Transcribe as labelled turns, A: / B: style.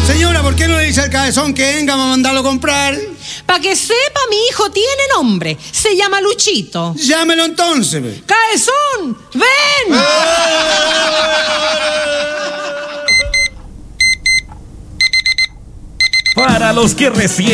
A: Señora, ¿por qué no le dice al cabezón que venga para mandarlo a comprar?
B: Para que sepa, mi hijo tiene nombre. Se llama Luchito.
A: Llámelo entonces. Ve.
B: ¡Cabezón! ¡Ven!
C: Para los que recién